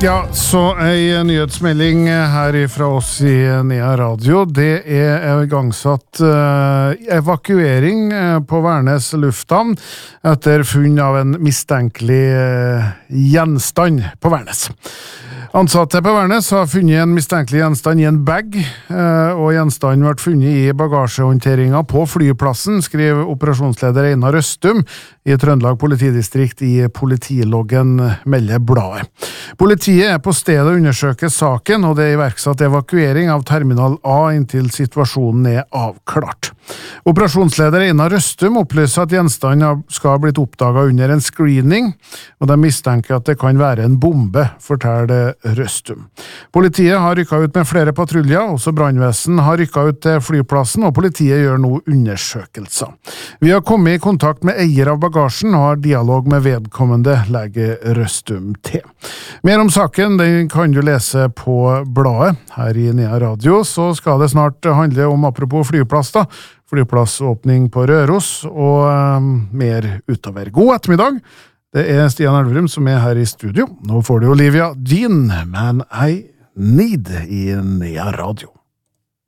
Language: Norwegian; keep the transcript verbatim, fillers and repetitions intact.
Ja, så ei nyhetsmelding her fra oss i Nea Radio. Det er igangsatt uh, evakuering på Værnes lufthavn etter funn av en mistenkelig uh, gjenstand på Værnes. Ansatte på Værnes har funnet en mistenkelig gjenstand i en bag, og gjenstanden ble funnet i bagasjehåndteringen på flyplassen, skriver operasjonsleder Einar Røstum i Trøndelag politidistrikt i Politiloggen, melder bladet. Politiet er på stedet å undersøke saken, og det er iverksatt evakuering av Terminal A inntil situasjonen er avklart. Operasjonsleder Einar Røstum opplyser at gjenstanden skal ha blitt oppdaget under en screening, og de mistenker at det kan være en bombe, forteller Røstum. Politiet har rykket ut med flere patruljer, også brannvesen har rykket ut til flyplassen, og politiet gjør nå undersøkelser. Vi har kommet i kontakt med eier av bagasjen og har dialog med vedkommende, legger Røstum til. Mer om saken den kan du lese på bladet. Her i Nea Radio så skal det snart handle om, apropos flyplass da, flyplassåpning på Røros og um, mer utover. God ettermiddag! Det er Stian Elverum som er her i studio. Nå får du Olivia Dean, Man I Need i Nea Radio.